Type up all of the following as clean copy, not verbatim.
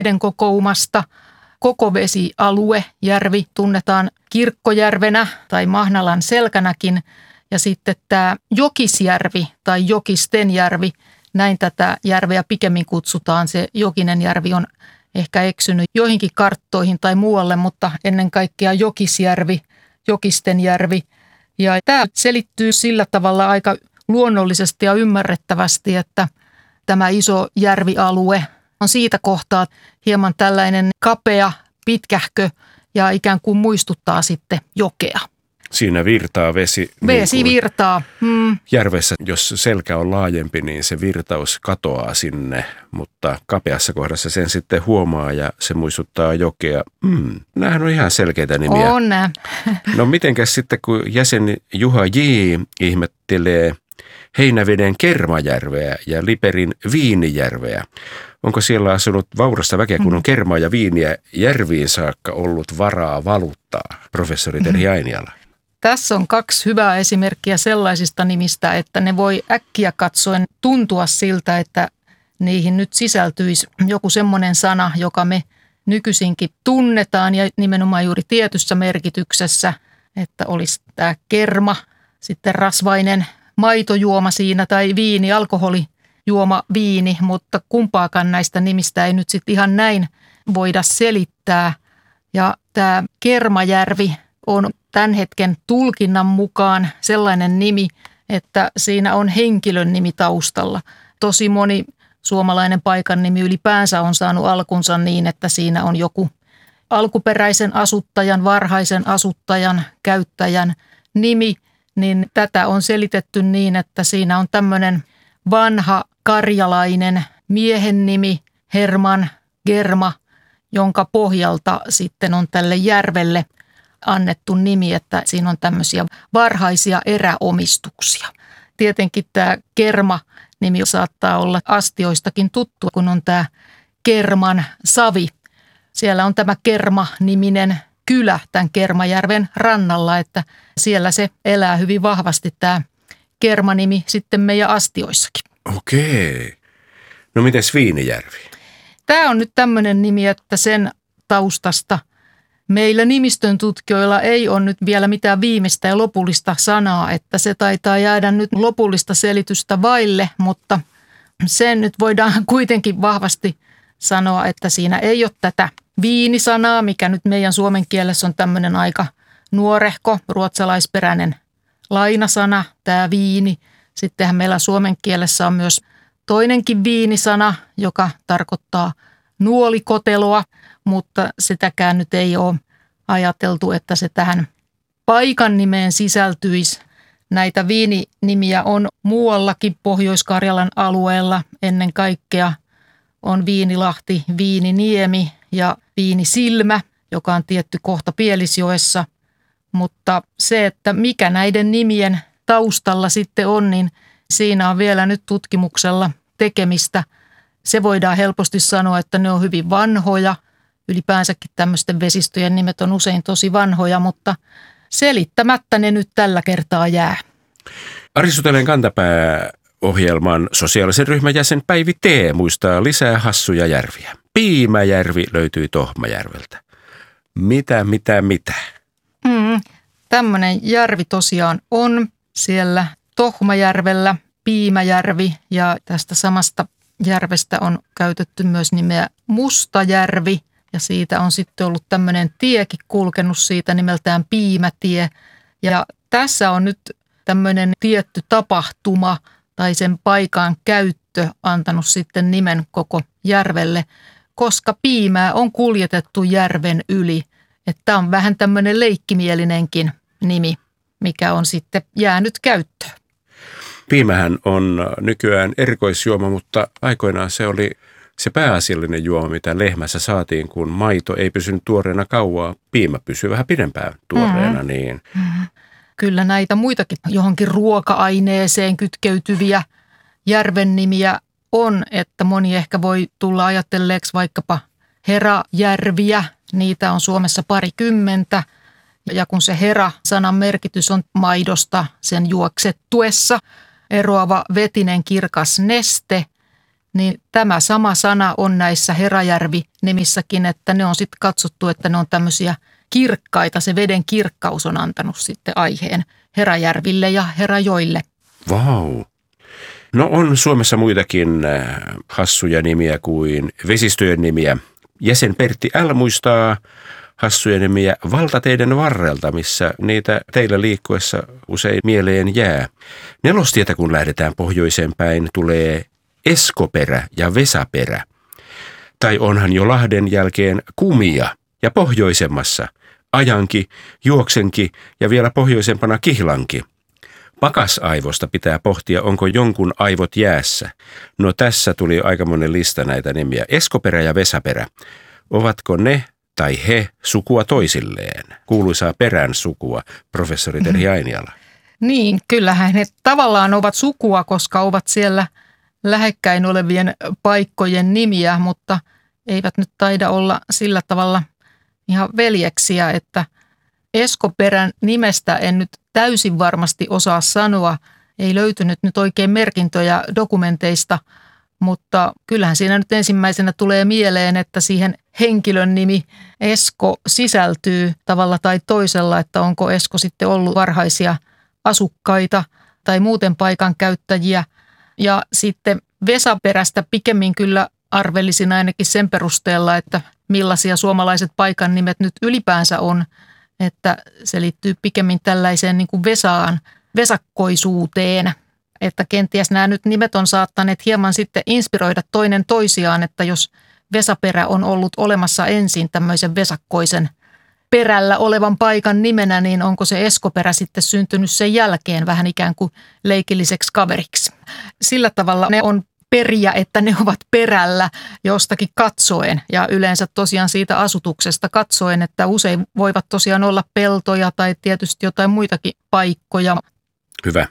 vedenkokoumasta. Koko vesialue, järvi, tunnetaan Kirkkojärvenä tai Mahnalan selkänäkin. Ja sitten tämä Jokisjärvi tai Jokistenjärvi, näin tätä järveä pikemmin kutsutaan. Se Jokinenjärvi on ehkä eksynyt joihinkin karttoihin tai muualle, mutta ennen kaikkea Jokisjärvi, Jokistenjärvi. Ja tämä selittyy sillä tavalla aika luonnollisesti ja ymmärrettävästi, että tämä iso järvialue on siitä kohtaa hieman tällainen kapea, pitkähkö ja ikään kuin muistuttaa sitten jokea. Siinä virtaa vesi. Vesi virtaa. Järvessä, jos selkä on laajempi, niin se virtaus katoaa sinne, mutta kapeassa kohdassa sen sitten huomaa ja se muistuttaa jokea. Nämähän on ihan selkeitä nimiä. On nämä. No mitenkäs sitten, kun jäsen Juha J. ihmettelee Heinäveden Kermajärveä ja Liperin Viinijärveä. Onko siellä asunut vaurasta väkeä, kun on kermaa ja viiniä järviin saakka ollut varaa valuttaa? Professori Terhi Ainiala. Tässä on 2 hyvää esimerkkiä sellaisista nimistä, että ne voi äkkiä katsoen tuntua siltä, että niihin nyt sisältyisi joku semmoinen sana, joka me nykyisinkin tunnetaan ja nimenomaan juuri tietyssä merkityksessä, että olisi tämä kerma, sitten rasvainen maitojuoma siinä tai viini, alkoholijuoma viini, mutta kumpaakaan näistä nimistä ei nyt sitten ihan näin voida selittää. Ja tämä Kermajärvi on tämän hetken tulkinnan mukaan sellainen nimi, että siinä on henkilön nimi taustalla. Tosi moni suomalainen paikan nimi ylipäänsä on saanut alkunsa niin, että siinä on joku alkuperäisen asuttajan, varhaisen asuttajan, käyttäjän nimi, niin tätä on selitetty niin, että siinä on tämmöinen vanha karjalainen miehen nimi, Herman Germa, jonka pohjalta sitten on tälle järvelle annettu nimi, että siinä on tämmöisiä varhaisia eräomistuksia. Tietenkin tämä Kerma-nimi saattaa olla astioistakin tuttu, kun on tämä Kerman savi. Siellä on tämä Kerma-niminen kylä tämän Kermajärven rannalla, että siellä se elää hyvin vahvasti tämä Kerma-nimi sitten meidän astioissakin. Okei. No mites Viinijärvi? Tämä on nyt tämmöinen nimi, että sen taustasta meillä nimistön tutkijoilla ei ole nyt vielä mitään viimeistä ja lopullista sanaa, että se taitaa jäädä nyt lopullista selitystä vaille, mutta sen nyt voidaan kuitenkin vahvasti sanoa, että siinä ei ole tätä viinisanaa, mikä nyt meidän suomen kielessä on tämmöinen aika nuorehko, ruotsalaisperäinen lainasana, tämä viini. Sittenhän meillä suomen kielessä on myös toinenkin viinisana, joka tarkoittaa nuolikoteloa, mutta sitäkään nyt ei ole ajateltu, että se tähän paikan nimeen sisältyisi. Näitä viininimiä on muuallakin Pohjois-Karjalan alueella ennen kaikkea. On Viinilahti, Viininiemi ja Viinisilmä, joka on tietty kohta Pielisjoessa. Mutta se, että mikä näiden nimien taustalla sitten on, niin siinä on vielä nyt tutkimuksella tekemistä. Se voidaan helposti sanoa, että ne on hyvin vanhoja. Ylipäänsäkin tämmöisten vesistöjen nimet on usein tosi vanhoja, mutta selittämättä ne nyt tällä kertaa jää. Arisutelen kantapää-ohjelman sosiaalisen ryhmän jäsen Päivi T. muistaa lisää hassuja järviä. Piimäjärvi löytyi Tohmajärveltä. Mitä? Tämmöinen järvi tosiaan on siellä Tohmajärvellä, Piimäjärvi, ja tästä samasta järvestä on käytetty myös nimeä Mustajärvi, ja siitä on sitten ollut tämmöinen tiekin kulkenut siitä nimeltään Piimätie. Ja tässä on nyt tämmöinen tietty tapahtuma tai sen paikan käyttö antanut sitten nimen koko järvelle, koska piimää on kuljetettu järven yli. Että on vähän tämmöinen leikkimielinenkin nimi, mikä on sitten jäänyt käyttöön. Piimähän on nykyään erikoisjuoma, mutta aikoinaan se oli se pääasiallinen juoma, mitä lehmässä saatiin, kun maito ei pysynyt tuoreena kauaa. Piimä pysyy vähän pidempään tuoreena. Niin. Kyllä näitä muitakin johonkin ruoka-aineeseen kytkeytyviä järven nimiä on, että moni ehkä voi tulla ajatelleeksi vaikkapa Herajärviä. Niitä on Suomessa parikymmentä. Ja kun se hera-sanan merkitys on maidosta sen juoksettuessa eroava vetinen kirkas neste, niin tämä sama sana on näissä Herajärvi-nimissäkin, että ne on sitten katsottu, että ne on tämmöisiä kirkkaita. Se veden kirkkaus on antanut sitten aiheen Herajärville ja Herajoille. Vau. No on Suomessa muitakin hassuja nimiä kuin vesistöjen nimiä. Jäsen Pertti L. muistaa hassuja nimiä valtateiden varrelta, missä niitä teillä liikkuessa usein mieleen jää. Nelostietä kun lähdetään pohjoiseen päin, tulee Eskoperä ja Vesaperä. Tai onhan jo Lahden jälkeen Kumia ja pohjoisemmassa Ajanki, Juoksenki ja vielä pohjoisempana Kihlanki. Pakasaivosta pitää pohtia, onko jonkun aivot jäässä. No tässä tuli aikamoinen lista näitä nimiä. Eskoperä ja Vesaperä. Ovatko ne tai he sukua toisilleen? Kuuluisaa perän sukua, professori Terhi Ainiala. Niin, kyllähän he tavallaan ovat sukua, koska ovat siellä lähekkäin olevien paikkojen nimiä, mutta eivät nyt taida olla sillä tavalla ihan veljeksiä, että Eskoperän nimestä en nyt täysin varmasti osaa sanoa. Ei löytynyt nyt oikein merkintöjä dokumenteista, mutta kyllähän siinä nyt ensimmäisenä tulee mieleen, että siihen henkilön nimi Esko sisältyy tavalla tai toisella, että onko Esko sitten ollut varhaisia asukkaita tai muuten paikan käyttäjiä. Ja sitten Vesaperästä pikemmin kyllä arvelisin ainakin sen perusteella, että millaisia suomalaiset paikan nimet nyt ylipäänsä on, että se liittyy pikemmin tällaiseen niin kuin vesakkoisuuteen, että kenties nämä nyt nimet on saattaneet hieman sitten inspiroida toinen toisiaan, että jos Vesaperä on ollut olemassa ensin tämmöisen vesakkoisen perällä olevan paikan nimenä, niin onko se Eskoperä sitten syntynyt sen jälkeen vähän ikään kuin leikilliseksi kaveriksi. Sillä tavalla ne on periä, että ne ovat perällä jostakin katsoen ja yleensä tosiaan siitä asutuksesta katsoen, että usein voivat tosiaan olla peltoja tai tietysti jotain muitakin paikkoja. Hyvä.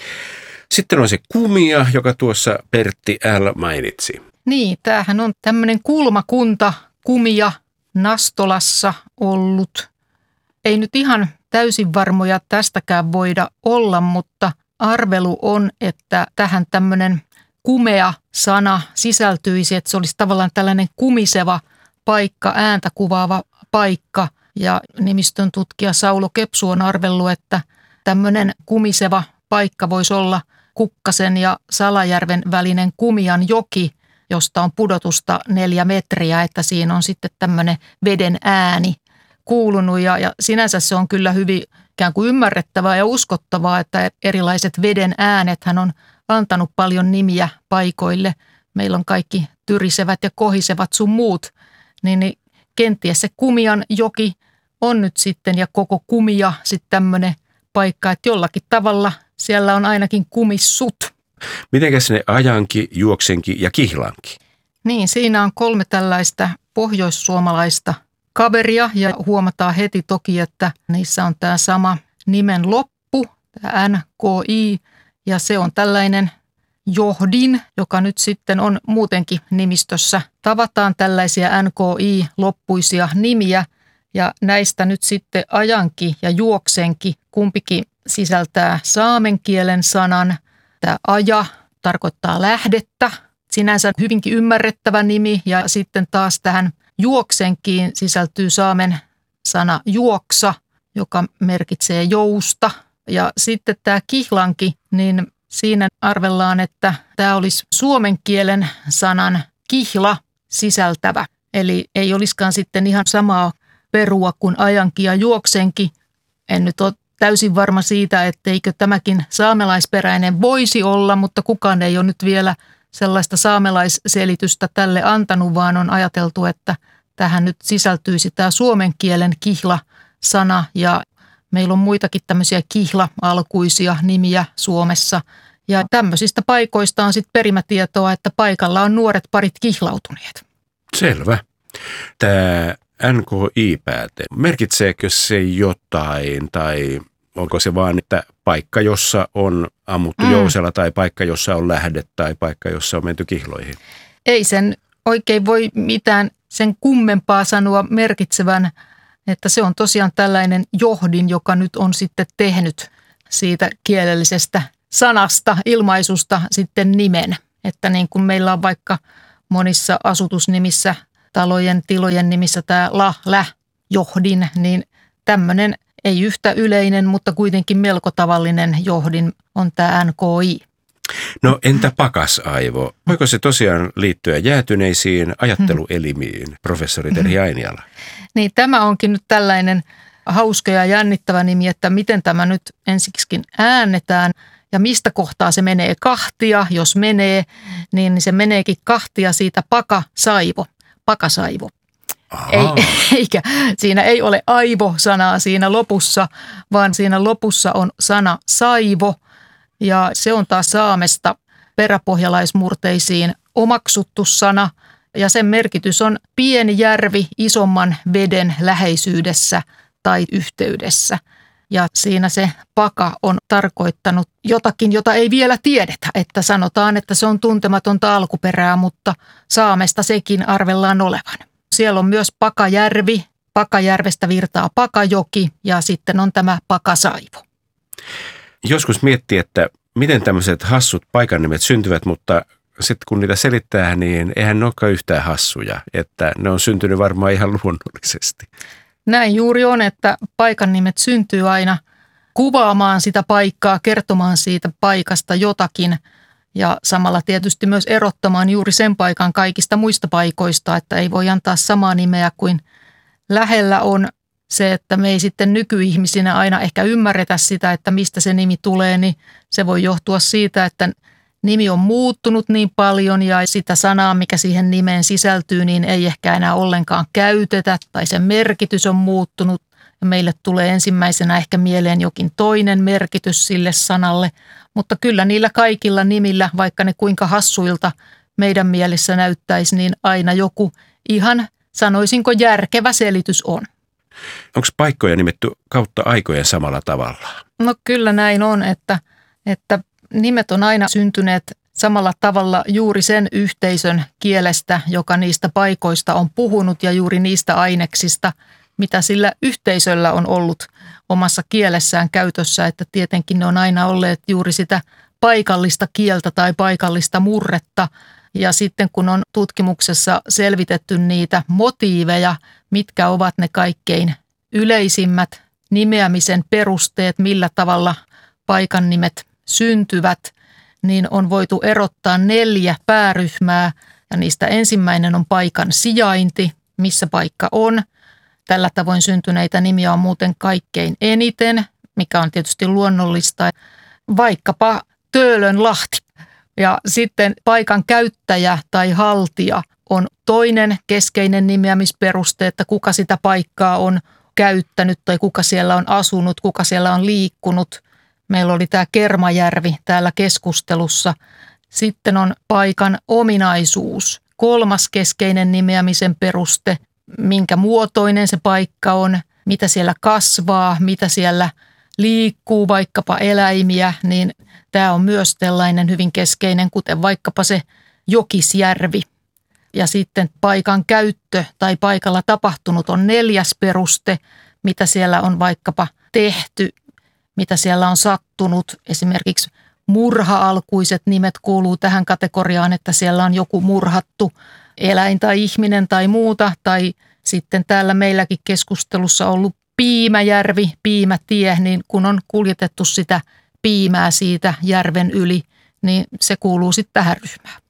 Sitten on se Kumia, joka tuossa Pertti L. mainitsi. Niin, tämähän on tämmöinen kulmakunta Kumia Nastolassa ollut. Ei nyt ihan täysin varmoja tästäkään voida olla, mutta arvelu on, että tähän tämmöinen kumea sana sisältyisi, että se olisi tavallaan tällainen kumiseva paikka, ääntä kuvaava paikka. Ja nimistön tutkija Saulo Kepsu on arvellut, että tämmöinen kumiseva paikka voisi olla Kukkasen ja Salajärven välinen Kumian joki, josta on pudotusta 4 metriä, että siinä on sitten tämmöinen veden ääni kuulunut. Ja sinänsä se on kyllä hyvin ikään kuin ymmärrettävää ja uskottavaa, että erilaiset veden äänethän on antanut paljon nimiä paikoille. Meillä on kaikki tyrisevät ja kohisevat sun muut, niin kenties se Kumian joki on nyt sitten ja koko Kumia sitten tämmöinen paikka, että jollakin tavalla siellä on ainakin kumissut. Mitenkäs ne Ajanki, Juoksenki ja Kihlanki? Niin, siinä on 3 tällaista pohjoissuomalaista kaveria ja huomataan heti toki, että niissä on tämä sama nimen loppu, tämä NKI, ja se on tällainen johdin, joka nyt sitten on muutenkin nimistössä. Tavataan tällaisia NKI-loppuisia nimiä ja näistä nyt sitten Ajanki ja Juoksenki kumpikin sisältää saamen kielen sanan. Tämä aja tarkoittaa lähdettä, sinänsä hyvinkin ymmärrettävä nimi ja sitten taas tähän Juoksenkiin sisältyy saamen sana juoksa, joka merkitsee jousta. Ja sitten tämä Kihlanki, niin siinä arvellaan, että tämä olisi suomen kielen sanan kihla sisältävä. Eli ei olisikaan sitten ihan samaa perua kuin Ajanki ja Juoksenki. En nyt ole täysin varma siitä, etteikö tämäkin saamelaisperäinen voisi olla, mutta kukaan ei ole nyt vielä sellaista saamelaisselitystä tälle antanut, vaan on ajateltu, että tähän nyt sisältyisi tämä suomen kielen kihla-sana ja meillä on muitakin tämmöisiä kihla-alkuisia nimiä Suomessa. Ja tämmöisistä paikoista on sitten perimätietoa, että paikalla on nuoret parit kihlautuneet. Selvä. Tämä NKI-pääte, merkitseekö se jotain tai onko se vaan, että paikka, jossa on ammuttu jousella tai paikka, jossa on lähde tai paikka, jossa on menty kihloihin? Ei sen oikein voi mitään sen kummempaa sanoa merkitsevän, että se on tosiaan tällainen johdin, joka nyt on sitten tehnyt siitä kielellisestä sanasta, ilmaisusta sitten nimen. Että niin kuin meillä on vaikka monissa asutusnimissä, talojen, tilojen nimissä tämä johdin, niin tämmöinen ei yhtä yleinen, mutta kuitenkin melko tavallinen johdin on tämä NKI. No entä pakasaivo? Voiko se tosiaan liittyä jäätyneisiin ajatteluelimiin, professori Terhi Ainiala? Niin tämä onkin nyt tällainen hauska ja jännittävä nimi, että miten tämä nyt ensiksikin äännetään ja mistä kohtaa se menee kahtia. Jos menee, niin se meneekin kahtia siitä pakasaivo. Eikä siinä ei ole aivo-sanaa siinä lopussa, vaan siinä lopussa on sana saivo ja se on taas saamesta peräpohjalaismurteisiin omaksuttu sana ja sen merkitys on pieni järvi isomman veden läheisyydessä tai yhteydessä. Ja siinä se paka on tarkoittanut jotakin, jota ei vielä tiedetä, että sanotaan, että se on tuntematonta alkuperää, mutta saamesta sekin arvellaan olevan. Siellä on myös Pakajärvi, Pakajärvestä virtaa Pakajoki ja sitten on tämä Pakasaivo. Joskus miettii, että miten tämmöiset hassut paikannimet syntyvät, mutta sitten kun niitä selittää, niin eihän ne olekaan yhtään hassuja, että ne on syntynyt varmaan ihan luonnollisesti. Näin juuri on, että paikannimet syntyy aina kuvaamaan sitä paikkaa, kertomaan siitä paikasta jotakin ja samalla tietysti myös erottamaan juuri sen paikan kaikista muista paikoista, että ei voi antaa samaa nimeä kuin lähellä on se, että me ei sitten nykyihmisinä aina ehkä ymmärretä sitä, että mistä se nimi tulee, niin se voi johtua siitä, että nimi on muuttunut niin paljon ja sitä sanaa, mikä siihen nimeen sisältyy, niin ei ehkä enää ollenkaan käytetä tai sen merkitys on muuttunut. Ja meille tulee ensimmäisenä ehkä mieleen jokin toinen merkitys sille sanalle, mutta kyllä niillä kaikilla nimillä, vaikka ne kuinka hassuilta meidän mielessä näyttäisi, niin aina joku ihan, sanoisinko, järkevä selitys on. Onko paikkoja nimetty kautta aikojen samalla tavalla? No kyllä näin on, että nimet on aina syntyneet samalla tavalla juuri sen yhteisön kielestä, joka niistä paikoista on puhunut ja juuri niistä aineksista, mitä sillä yhteisöllä on ollut omassa kielessään käytössä, että tietenkin ne on aina olleet juuri sitä paikallista kieltä tai paikallista murretta. Ja sitten kun on tutkimuksessa selvitetty niitä motiiveja, mitkä ovat ne kaikkein yleisimmät nimeämisen perusteet, millä tavalla paikan nimet syntyvät, niin on voitu erottaa 4 pääryhmää ja niistä ensimmäinen on paikan sijainti, missä paikka on. Tällä tavoin syntyneitä nimiä on muuten kaikkein eniten, mikä on tietysti luonnollista, vaikkapa Töölönlahti. Ja sitten paikan käyttäjä tai haltija on toinen keskeinen nimeämisperuste, että kuka sitä paikkaa on käyttänyt tai kuka siellä on asunut, kuka siellä on liikkunut. Meillä oli tämä Kermajärvi täällä keskustelussa. Sitten on paikan ominaisuus, 3. keskeinen nimeämisen peruste, minkä muotoinen se paikka on, mitä siellä kasvaa, mitä siellä liikkuu, vaikkapa eläimiä, niin tämä on myös tällainen hyvin keskeinen, kuten vaikkapa se Jokisjärvi. Ja sitten paikan käyttö tai paikalla tapahtunut on 4. peruste, mitä siellä on vaikkapa tehty, mitä siellä on sattunut. Esimerkiksi murha-alkuiset nimet kuuluu tähän kategoriaan, että siellä on joku murhattu eläin tai ihminen tai muuta. Tai sitten täällä meilläkin keskustelussa ollut Piimäjärvi, Piimätie, niin kun on kuljetettu sitä piimää siitä järven yli, niin se kuuluu sitten tähän ryhmään.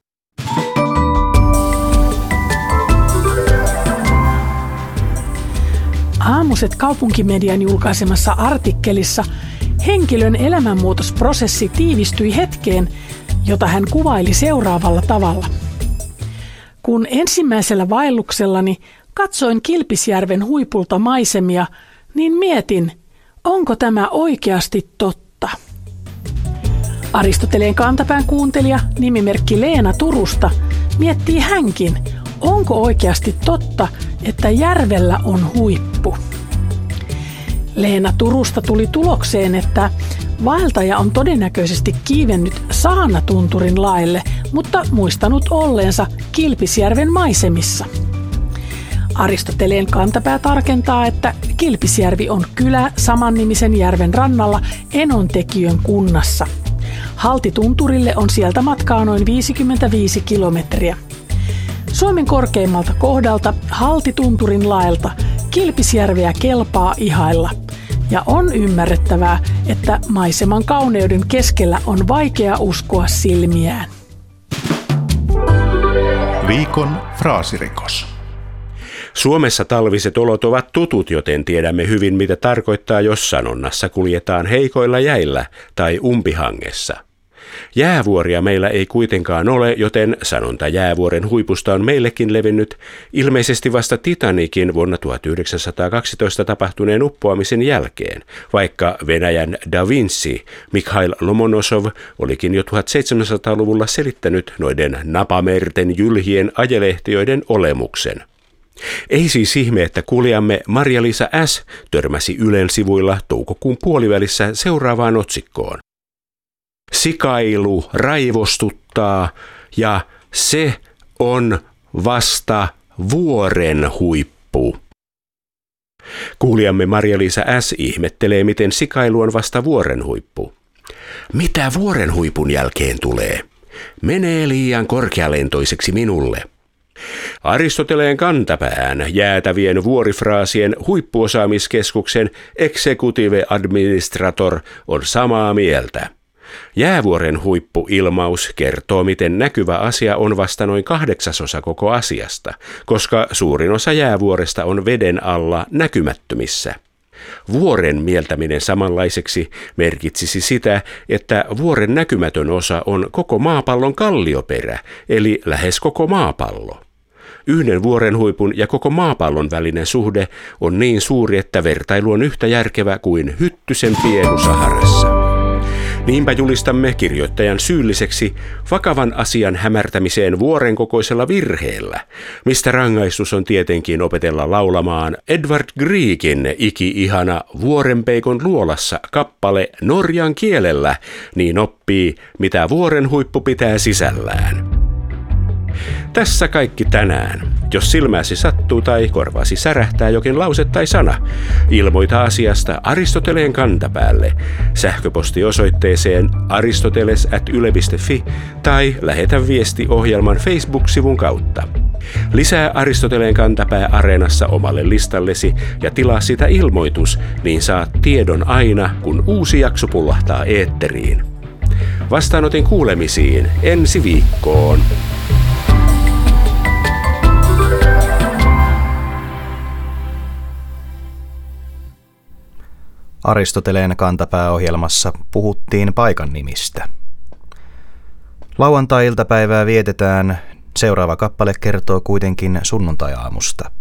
Aamuset kaupunkimedian julkaisemassa artikkelissa henkilön elämänmuutosprosessi tiivistyi hetkeen, jota hän kuvaili seuraavalla tavalla. Kun ensimmäisellä vaelluksellani katsoin Kilpisjärven huipulta maisemia, niin mietin, onko tämä oikeasti totta. Aristoteleen kantapään kuuntelija nimimerkki Leena Turusta miettii hänkin, onko oikeasti totta, että järvellä on huippu. Leena Turusta tuli tulokseen, että vaeltaja on todennäköisesti kiivennyt Saanatunturin laelle, mutta muistanut olleensa Kilpisjärven maisemissa. Aristoteleen kantapää tarkentaa, että Kilpisjärvi on kylä samannimisen järven rannalla Enontekiön kunnassa. Haltitunturille on sieltä matkaa noin 55 kilometriä. Suomen korkeimmalta kohdalta Haltitunturin laelta Kilpisjärveä kelpaa ihailla. Ja on ymmärrettävää, että maiseman kauneuden keskellä on vaikea uskoa silmiään. Viikon fraasirikos. Suomessa talviset olot ovat tutut, joten tiedämme hyvin, mitä tarkoittaa, jos sanonnassa kuljetaan heikoilla jäillä tai umpihangessa. Jäävuoria meillä ei kuitenkaan ole, joten sanonta jäävuoren huipusta on meillekin levinnyt ilmeisesti vasta Titanicin vuonna 1912 tapahtuneen uppoamisen jälkeen, vaikka Venäjän Da Vinci Mikhail Lomonosov olikin jo 1700-luvulla selittänyt noiden napamerten jylhien ajelehtiöiden olemuksen. Ei siis ihme, että kuulijamme Maria-Liisa S. törmäsi Ylen sivuilla toukokuun puolivälissä seuraavaan otsikkoon. Sikailu raivostuttaa ja se on vasta vuoren huippu. Kuulijamme Maria-Liisa S. ihmettelee, miten sikailu on vasta vuoren huippu. Mitä vuoren huipun jälkeen tulee? Menee liian korkealentoiseksi minulle. Aristoteleen kantapään jäätävien vuorifraasien huippuosaamiskeskuksen executive administrator on samaa mieltä. Jäävuoren huippuilmaus kertoo, miten näkyvä asia on vasta noin 1/8 koko asiasta, koska suurin osa jäävuoresta on veden alla näkymättömissä. Vuoren mieltäminen samanlaiseksi merkitsisi sitä, että vuoren näkymätön osa on koko maapallon kallioperä, eli lähes koko maapallo. Yhden vuoren huipun ja koko maapallon välinen suhde on niin suuri, että vertailu on yhtä järkevä kuin Hyttysen pienu Saharassa. Niinpä julistamme kirjoittajan syylliseksi vakavan asian hämärtämiseen vuoren kokoisella virheellä, mistä rangaistus on tietenkin opetella laulamaan Edvard Griekin iki-ihana Vuorenpeikon luolassa kappale norjan kielellä, niin oppii, mitä vuoren huippu pitää sisällään. Tässä kaikki tänään. Jos silmäsi sattuu tai korvasi särähtää jokin lause tai sana, ilmoita asiasta Aristoteleen kantapäälle sähköpostiosoitteeseen aristoteles@yle.fi tai lähetä viesti ohjelman Facebook-sivun kautta. Lisää Aristoteleen kantapää Areenassa omalle listallesi ja tilaa sitä ilmoitus, niin saat tiedon aina, kun uusi jakso pullahtaa eetteriin. Vastaanotin kuulemisiin ensi viikkoon. Aristoteleen kantapääohjelmassa puhuttiin paikan nimistä. Lauantai-iltapäivää vietetään. Seuraava kappale kertoo kuitenkin sunnuntai-aamusta.